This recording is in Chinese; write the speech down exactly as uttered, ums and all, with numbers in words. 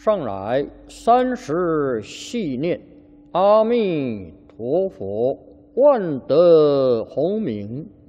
上来三时细念，阿弥陀佛，万德洪明。